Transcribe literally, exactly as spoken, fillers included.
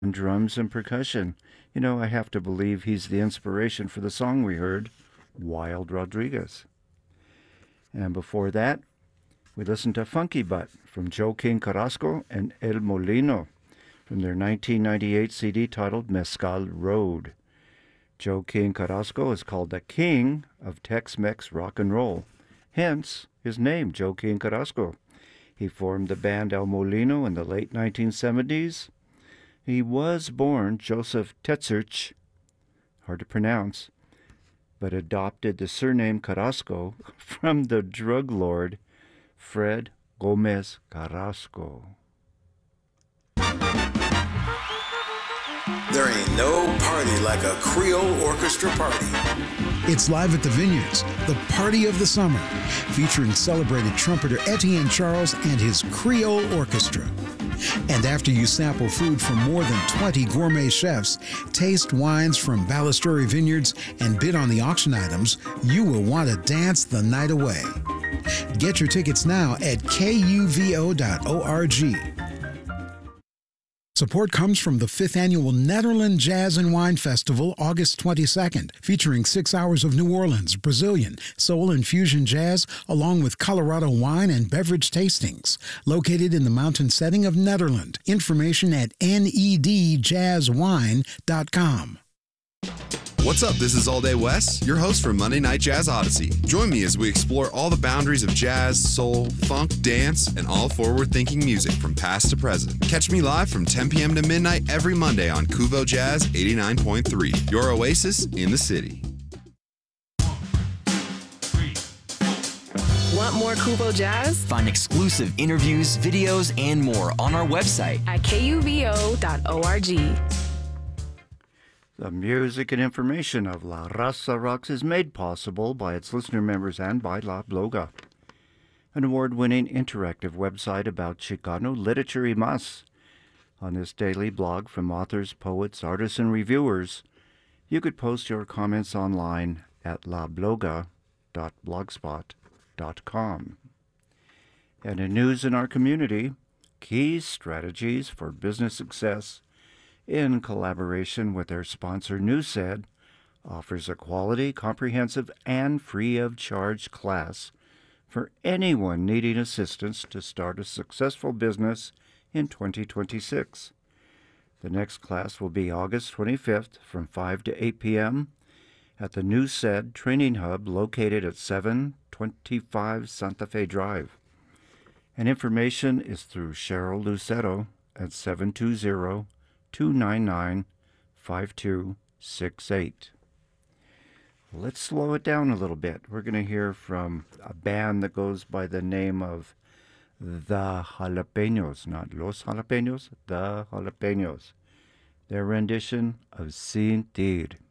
on drums and percussion. You know, I have to believe he's the inspiration for the song we heard, Wild Rodriguez. And before that, we listened to Funky Butt from Joe King Carrasco and El Molino from their nineteen ninety-eight C D titled Mescal Road. Joe King Carrasco is called the king of Tex-Mex rock and roll, hence his name, Joe King Carrasco. He formed the band El Molino in the late nineteen seventies. He was born Joseph Tetzerch, hard to pronounce, but adopted the surname Carrasco from the drug lord Fred Gomez Carrasco. There ain't no party like a Creole orchestra party. It's live at the Vineyards, the party of the summer, featuring celebrated trumpeter Etienne Charles and his Creole Orchestra. And after you sample food from more than twenty gourmet chefs, taste wines from Ballasturi Vineyards, and bid on the auction items, you will want to dance the night away. Get your tickets now at K U V O dot org. Support comes from the fifth Annual Netherlands Jazz and Wine Festival, August twenty-second, featuring six hours of New Orleans, Brazilian, soul and fusion jazz, along with Colorado wine and beverage tastings. Located in the mountain setting of Netherlands. Information at N E D jazz wine dot com. What's up? This is All Day Wes, your host for Monday Night Jazz Odyssey. Join me as we explore all the boundaries of jazz, soul, funk, dance, and all forward-thinking music from past to present. Catch me live from ten p.m. to midnight every Monday on Kuvo Jazz eighty-nine point three, your oasis in the city. Want more Kuvo Jazz? Find exclusive interviews, videos, and more on our website at K U V O dot org. The music and information of La Raza Rocks is made possible by its listener members and by La Bloga, an award-winning interactive website about Chicano literature y más. On this daily blog from authors, poets, artists, and reviewers, you could post your comments online at la bloga dot blogspot dot com. And in news in our community, key strategies for business success, in collaboration with their sponsor Newsed, offers a quality, comprehensive, and free of charge class for anyone needing assistance to start a successful business in twenty twenty-six. The next class will be August twenty-fifth from five to eight p.m. at the Newsed Training Hub located at seven twenty-five Santa Fe Drive. And information is through Cheryl Lucero at seven two zero, two nine nine, five two six eight. Let's slow it down a little bit. We're going to hear from a band that goes by the name of The Jalapenos, not Los Jalapenos, The Jalapenos. Their rendition of Sin Tir.